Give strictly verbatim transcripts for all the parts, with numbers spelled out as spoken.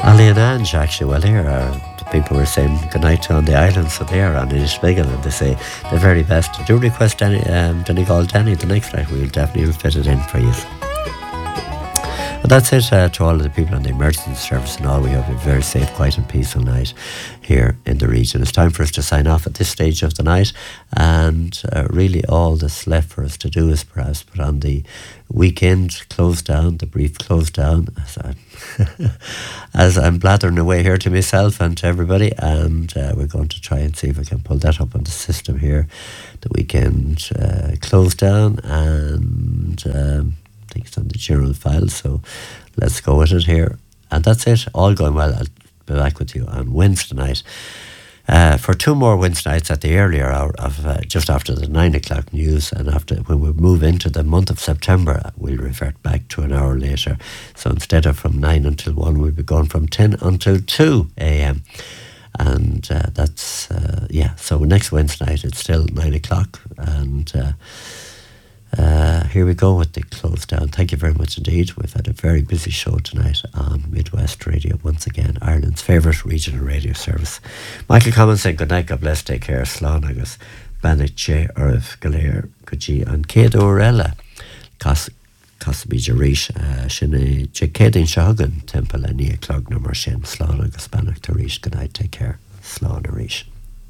Ali and Ange, actually, well, here are the people were saying goodnight to on the island, so they are on Inishbiggan, and they say the very best. Do request Danny, um, Donegal Danny the next night. We'll definitely fit it in for you. And that's it uh, to all of the people on the emergency service and all. We have a very safe, quiet and peaceful night here in the region. It's time for us to sign off at this stage of the night, and uh, really all that's left for us to do is perhaps put on the weekend close down, the brief close down, as, I, as I'm blathering away here to myself and to everybody, and uh, we're going to try and see if we can pull that up on the system here, the weekend uh, close down, and um, I think it's on the general file, so let's go with it here. And that's it, all going well. I'll be back with you on Wednesday night uh, for two more Wednesday nights at the earlier hour of uh, just after the nine o'clock news, and after when we move into the month of September, we'll revert back to an hour later. So instead of from nine until one, we'll be going from ten until two a.m. And uh, that's, uh, yeah, so next Wednesday night it's still nine o'clock, and uh, Uh, here we go with the close down. Thank you very much indeed. We've had a very busy show tonight on Midwest Radio, once again, Ireland's favourite regional radio service. Michael Commons saying good night, God bless, take care, Slán agus Banach J. Urf Galir Guji and Céad Orella Casabija Rish Shine Céadin Shahagan Temple and Nia Clog number Shin Slán agus Banach Tarish. Good night, take care, Slán Arish.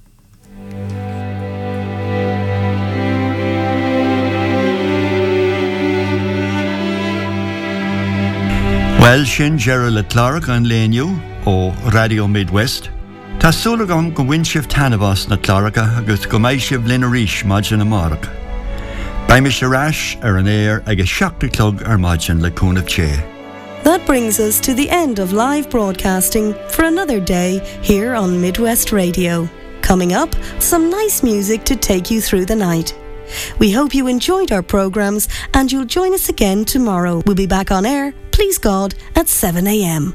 Well, sin Gerald le Clark an léniu ó Radio Midwest. Tá súlagam go bhain sibh tanabas na Clarka agus go mbeidh sibh linn arís maidin na marach. Baim is arás ar an air agus seachta clog ar maidin le cúnamh ché. That brings us to the end of live broadcasting for another day here on Midwest Radio. Coming up, some nice music to take you through the night. We hope you enjoyed our programmes and you'll join us again tomorrow. We'll be back on air, please God, at seven a.m.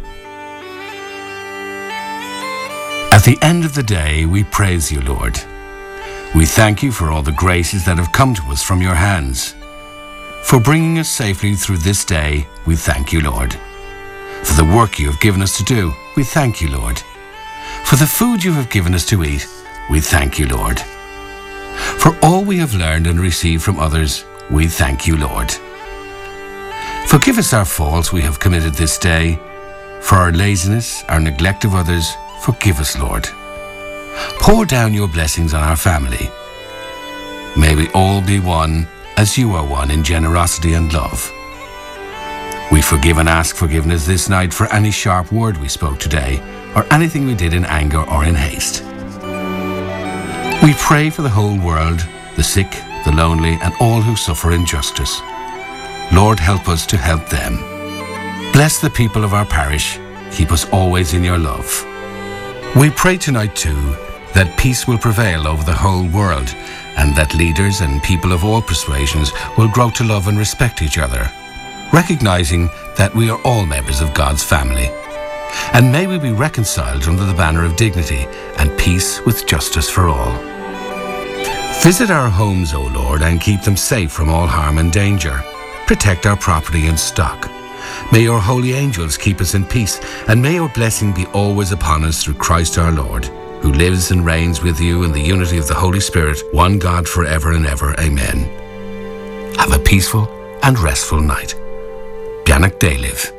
At the end of the day, we praise you, Lord. We thank you for all the graces that have come to us from your hands. For bringing us safely through this day, we thank you, Lord. For the work you have given us to do, we thank you, Lord. For the food you have given us to eat, we thank you, Lord. For all we have learned and received from others, we thank you, Lord. Forgive us our faults we have committed this day. For our laziness, our neglect of others, forgive us, Lord. Pour down your blessings on our family. May we all be one as you are one in generosity and love. We forgive and ask forgiveness this night for any sharp word we spoke today, or anything we did in anger or in haste. We pray for the whole world, the sick, the lonely, and all who suffer injustice. Lord, help us to help them. Bless the people of our parish. Keep us always in your love. We pray tonight too that peace will prevail over the whole world, and that leaders and people of all persuasions will grow to love and respect each other, recognizing that we are all members of God's family. And may we be reconciled under the banner of dignity and peace with justice for all. Visit our homes, O Lord, and keep them safe from all harm and danger. Protect our property and stock. May your holy angels keep us in peace, and may your blessing be always upon us through Christ our Lord, who lives and reigns with you in the unity of the Holy Spirit, one God forever and ever. Amen. Have a peaceful and restful night. Bianach Daliv.